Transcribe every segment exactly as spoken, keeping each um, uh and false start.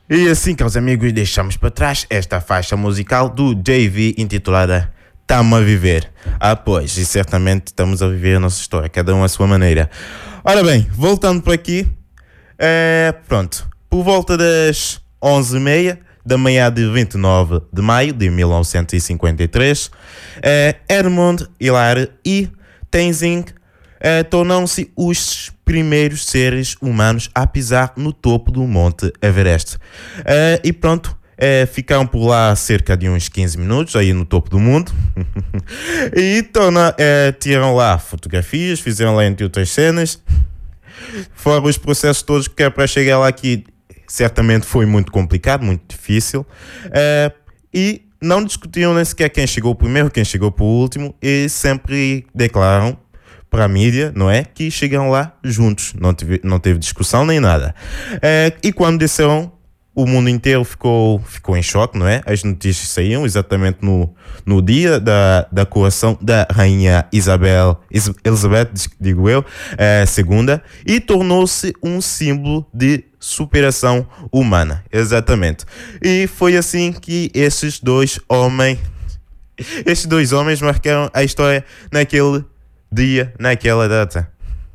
E assim, caros amigos, deixamos para trás esta faixa musical do Jay V intitulada Tamo a Viver. Ah, pois, e certamente estamos a viver a nossa história, cada um à sua maneira. Ora bem, voltando por aqui, é, pronto, por volta das onze e meia da manhã de vinte e nove de maio de mil novecentos e cinquenta e três, é, Edmund Hillary e Tenzing é, tornam-se os primeiros seres humanos a pisar no topo do Monte Everest. É, e pronto, é, ficaram por lá cerca de uns quinze minutos, aí no topo do mundo. E torna, é, tiraram lá fotografias, fizeram lá entre outras cenas. Fora os processos todos que é para chegar lá, que certamente foi muito complicado, muito difícil. É, e não discutiram nem sequer quem chegou primeiro, quem chegou por último, e sempre declaram para a mídia, não é? Que chegaram lá juntos, não teve, não teve discussão nem nada. É, e quando disseram, o mundo inteiro ficou, ficou em choque, não é? As notícias saíam exatamente no, no dia da, da coroação da Rainha Isabel, Elizabeth, digo eu, é, segunda, e tornou-se um símbolo de superação humana, exatamente. E foi assim que esses dois homens, esses dois homens marcaram a história naquele dia, naquela data.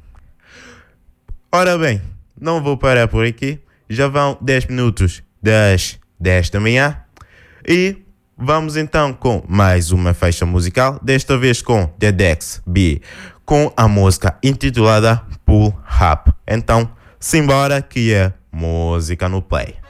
Ora bem, não vou parar por aqui. Já vão dez minutos das dez da manhã e vamos então com mais uma faixa musical, desta vez com The Dex B, com a música intitulada Pull Up. Então, simbora que é música no play.